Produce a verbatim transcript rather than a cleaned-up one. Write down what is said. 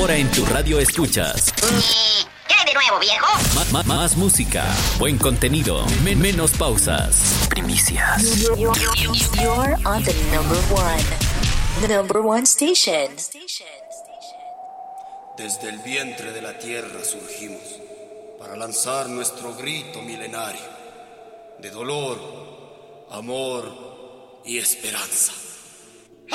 Ahora en tu radio escuchas. ¿Qué de nuevo, viejo? Ma- ma- más música, buen contenido, men- menos pausas, primicias. You're, you're, you're on the number one, the number one station. Desde el vientre de la tierra surgimos para lanzar nuestro grito milenario de dolor, amor y esperanza.